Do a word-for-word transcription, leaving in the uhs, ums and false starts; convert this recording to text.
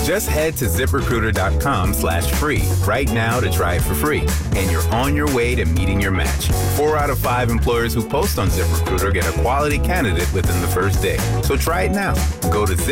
Just head to ZipRecruiter.com slash free right now to try it for free, and you're on your way to meeting your match. Four out of five employers who post on ZipRecruiter get a quality candidate within the first day. So try it now. Go to zip